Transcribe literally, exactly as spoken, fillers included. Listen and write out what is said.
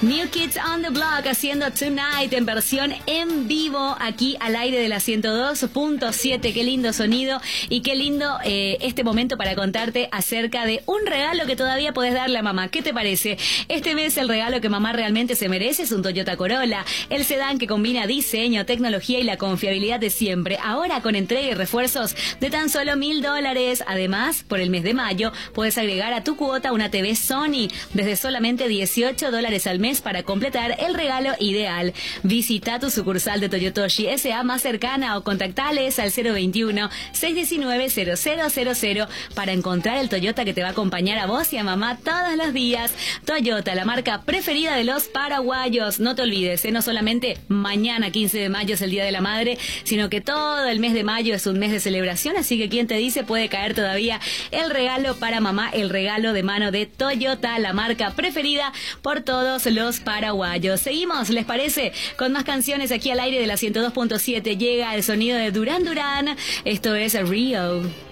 New Kids on the Block haciendo Tonight en versión en vivo aquí al aire de la ciento dos punto siete. Qué lindo sonido y qué lindo eh, este momento para contarte acerca de un regalo que todavía podés darle a mamá. ¿Qué te parece? Este mes el regalo que mamá realmente se merece es un Toyota Corolla, el sedán que combina diseño, tecnología y la confiabilidad de siempre. Ahora con entrega y refuerzos de tan solo mil dólares. Además, por el mes de mayo puedes agregar a tu cuota una T V Sony desde solamente dieciocho dólares al mes para completar el regalo ideal. Visita tu sucursal de Toyotoshi S A más cercana o contactales al cero veintiuno, seiscientos diecinueve, cero cero cero cero para encontrar el Toyota que te va a acompañar a vos y a mamá todos los días. Toyota, la marca preferida de los paraguayos. No te olvides, ¿eh? No solamente mañana quince de mayo es el Día de la Madre, sino que todo el mes de mayo es un mes de celebración, así que quien te dice puede caer todavía el regalo para mamá, el regalo de mano de Toyota, la marca preferida por todos los paraguayos. Seguimos, ¿les parece? Con más canciones aquí al aire de la ciento dos punto siete. Llega el sonido de Duran Duran. Esto es Rio.